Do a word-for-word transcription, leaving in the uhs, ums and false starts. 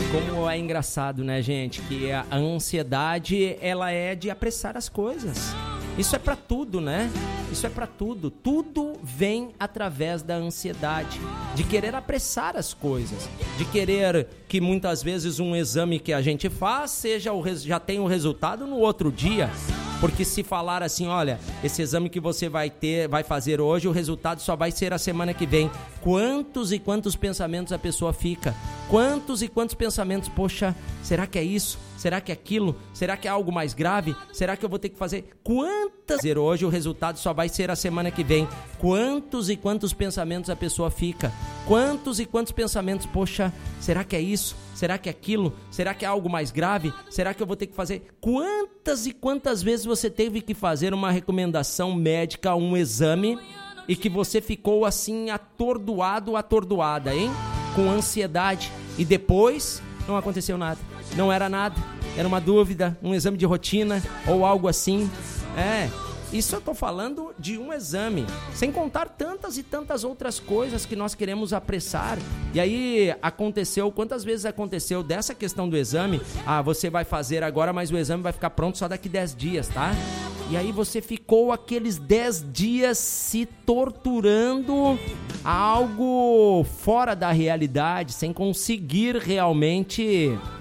Como é engraçado, né, gente? Que a ansiedade, ela é de apressar as coisas. Isso é pra tudo, né? Isso é pra tudo. Tudo vem através da ansiedade, de querer apressar as coisas, de querer que muitas vezes um exame que a gente faz seja o res... já tenha o resultado no outro dia. Porque se falar assim, olha, esse exame que você vai ter, vai fazer hoje, o resultado só vai ser a semana que vem. Quantos e quantos pensamentos a pessoa fica? Quantos e quantos pensamentos, poxa, será que é isso? Será que é aquilo? Será que é algo mais grave? Será que eu vou ter que fazer? Quantas... Hoje o resultado só vai ser a semana que vem. Quantos e quantos pensamentos a pessoa fica? Quantos e quantos pensamentos, poxa, será que é isso? Será que é aquilo? Será que é algo mais grave? Será que eu vou ter que fazer? Quantas e quantas vezes você teve que fazer uma recomendação médica, um exame, e que você ficou assim atordoado, atordoada, hein? Com ansiedade. E depois não aconteceu nada. Não era nada. Era uma dúvida, um exame de rotina ou algo assim. É, isso eu tô falando de um exame, sem contar tantas e tantas outras coisas que nós queremos apressar. E aí aconteceu, quantas vezes aconteceu dessa questão do exame? Ah, você vai fazer agora, mas o exame vai ficar pronto só daqui dez dias, tá? E aí você ficou aqueles dez dias se torturando a algo fora da realidade, sem conseguir realmente